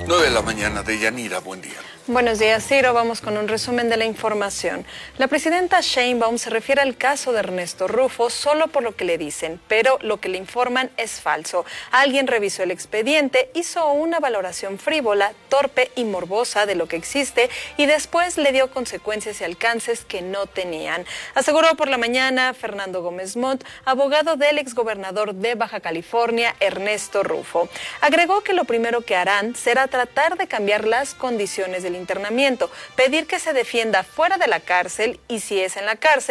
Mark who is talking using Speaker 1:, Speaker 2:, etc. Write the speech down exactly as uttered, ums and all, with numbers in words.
Speaker 1: nueve de la mañana de Yanira, buen día.
Speaker 2: Buenos días, Ciro. Vamos con un resumen de la información. La presidenta Sheinbaum se refiere al caso de Ernesto Rufo solo por lo que le dicen, pero lo que le informan es falso. Alguien revisó el expediente, hizo una valoración frívola, torpe y morbosa de lo que existe y después le dio consecuencias y alcances que no tenían. Aseguró por la mañana Fernando Gómez Montt, abogado del exgobernador de Baja California, Ernesto Rufo. Agregó que lo primero que harán será tratar de cambiar las condiciones del internamiento, pedir que se defienda fuera de la cárcel y si es en la cárcel,